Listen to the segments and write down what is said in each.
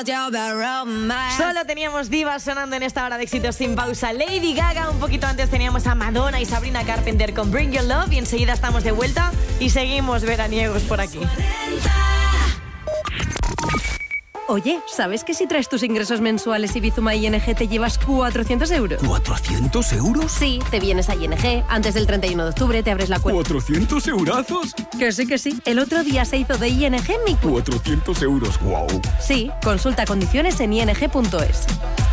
Solo teníamos divas sonando en esta hora de éxitos sin pausa. Lady Gaga, un poquito antes teníamos a Madonna y Sabrina Carpenter con Bring Your Love y enseguida estamos de vuelta y seguimos veraniegos por aquí. Oye, ¿sabes que si traes tus ingresos mensuales y Bizuma ING te llevas 400 euros? ¿400 euros? Sí, te vienes a ING, antes del 31 de octubre te abres la cuenta. ¿400 eurazos? Que sí. El otro día se hizo de ING mi cuenta. 400 euros, wow. Sí, consulta condiciones en ing.es.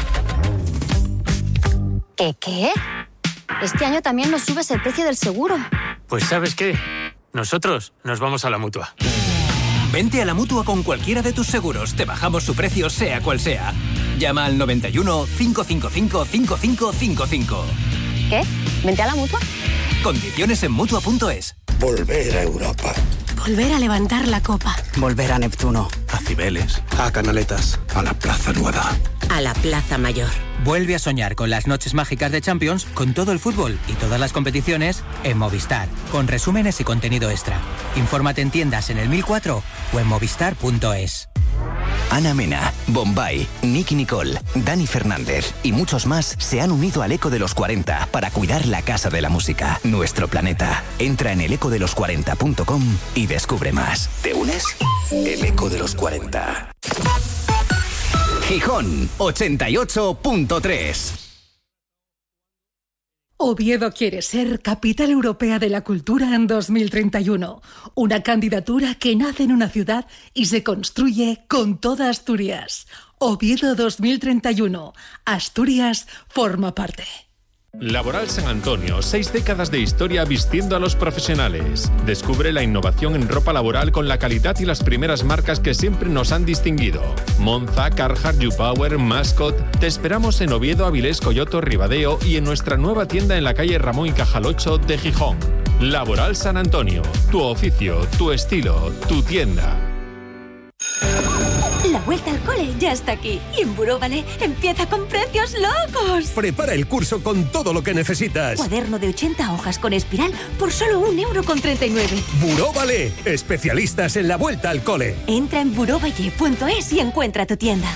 ¿Qué? Este año también nos subes el precio del seguro. Pues ¿sabes qué? Nosotros nos vamos a la Mutua. Vente a la Mutua con cualquiera de tus seguros. Te bajamos su precio, sea cual sea. Llama al 91 555 5555. ¿Qué? ¿Vente a la Mutua? Condiciones en Mutua.es. Volver a Europa. Volver a levantar la copa. Volver a Neptuno. A Cibeles. A Canaletas. A la Plaza Nueva. A la Plaza Mayor. Vuelve a soñar con las noches mágicas de Champions, con todo el fútbol y todas las competiciones en Movistar, con resúmenes y contenido extra. Infórmate en tiendas en el 1004 o en movistar.es. Ana Mena, Bombay, Nicky Nicole, Dani Fernández y muchos más se han unido al Eco de los 40 para cuidar la casa de la música, nuestro planeta. Entra en elecodelos40.com y descubre más. ¿Te unes? El Eco de los 40. Gijón 88.3. Oviedo quiere ser Capital Europea de la Cultura en 2031. Una candidatura que nace en una ciudad y se construye con toda Asturias. Oviedo 2031. Asturias forma parte. Laboral San Antonio, 6 décadas de historia vistiendo a los profesionales. Descubre la innovación en ropa laboral con la calidad y las primeras marcas que siempre nos han distinguido. Monza, Carhartt, YouPower, Mascot. Te esperamos en Oviedo, Avilés, Coyoto, Ribadeo y en nuestra nueva tienda en la calle Ramón y Cajal 8 de Gijón. Laboral San Antonio, tu oficio, tu estilo, tu tienda. La vuelta al cole ya está aquí y en Buró Ballet empieza con precios locos. Prepara el curso con todo lo que necesitas. Cuaderno de 80 hojas con espiral por solo 1,39 €. Buró Ballet, especialistas en la vuelta al cole. Entra en buroballet.es y encuentra tu tienda.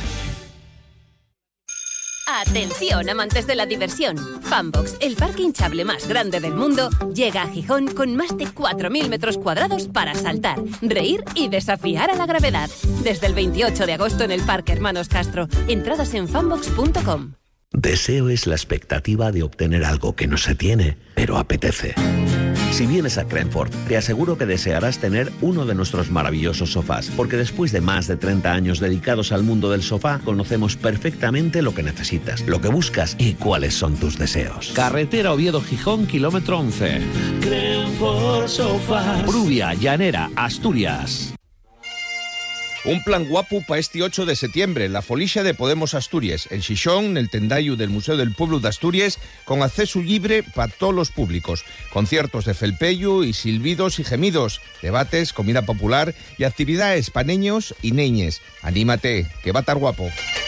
Atención, amantes de la diversión. Funbox, el parque hinchable más grande del mundo, llega a Gijón con más de 4.000 metros cuadrados para saltar, reír y desafiar a la gravedad. Desde el 28 de agosto en el Parque Hermanos Castro. Entradas en funbox.com. Deseo es la expectativa de obtener algo que no se tiene, pero apetece. Si vienes a Crenford, te aseguro que desearás tener uno de nuestros maravillosos sofás, porque después de más de 30 años dedicados al mundo del sofá, conocemos perfectamente lo que necesitas, lo que buscas y cuáles son tus deseos. Carretera Oviedo-Gijón, kilómetro 11. Crenford Sofás. Brubia, Llanera, Asturias. Un plan guapo para este 8 de septiembre, la folixa de Podemos Asturias, en Xixón, el tendayu del Museo del Pueblo de Asturias, con acceso libre para todos los públicos. Conciertos de felpeyu y silbidos y gemidos, debates, comida popular y actividades para niños y niñes. Anímate, que va a estar guapo.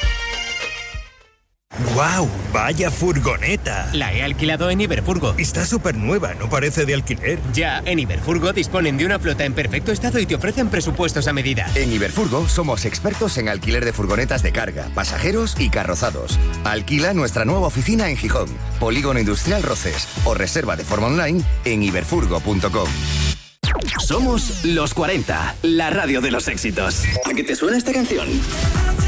¡Guau! ¡Vaya furgoneta! La he alquilado en Iberfurgo. Está súper nueva, ¿no parece de alquiler? Ya, en Iberfurgo disponen de una flota en perfecto estado y te ofrecen presupuestos a medida. En Iberfurgo somos expertos en alquiler de furgonetas de carga, pasajeros y carrozados. Alquila nuestra nueva oficina en Gijón, Polígono Industrial Roces, o reserva de forma online en iberfurgo.com. Somos Los 40, la radio de los éxitos. ¿A qué te suena esta canción?